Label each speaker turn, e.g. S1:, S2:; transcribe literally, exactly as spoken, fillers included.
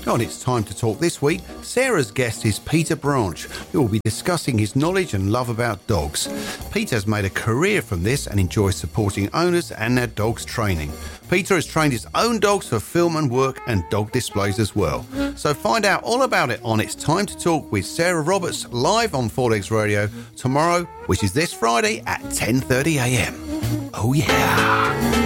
S1: On It's Time to Talk this week, Sarah's guest is Peter Branch, who will be discussing his knowledge and love about dogs. Peter's made a career from this and enjoys supporting owners and their dogs' training. Peter has trained his own dogs for film and work and dog displays as well. So find out all about it on It's Time to Talk with Sarah Roberts live on Four Legs Radio tomorrow, which is this Friday at ten thirty a m. Oh yeah!